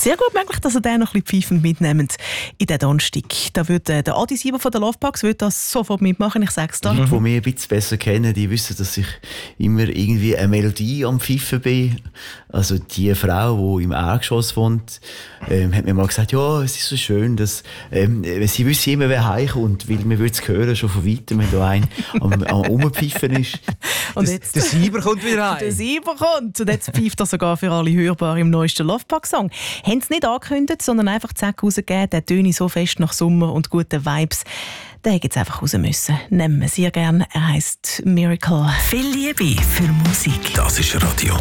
Sehr gut möglich, dass ihr den noch ein bisschen pfeifend mitnehmt in den Donnerstag. Da würde der Adi Sieber von der Lovepacks das sofort mitmachen, ich sage es dir. Die, die mich ein bisschen besser kennen, die wissen, dass ich immer irgendwie eine Melodie am Pfeifen bin. Also die Frau, die im Erdgeschoss wohnt, hat mir mal gesagt, ja, es ist so schön, dass sie wissen immer, wer heimkommt, weil man würde es hören, schon von weitem, wenn da ein am Rumpfeifen ist. Und jetzt, der Sieber kommt wieder heim. Der Sieber kommt. Und jetzt pfeift er sogar für alle hörbar im neuesten Lovepack-Song. Haben sie nicht angekündigt, sondern einfach zack rausgegeben, der töne so fest nach Sommer und guten Vibes. Den hätte jetzt einfach raus müssen. Nehmen wir sehr gerne. Er heisst Miracle. Viel Liebe für Musik. Das ist Radio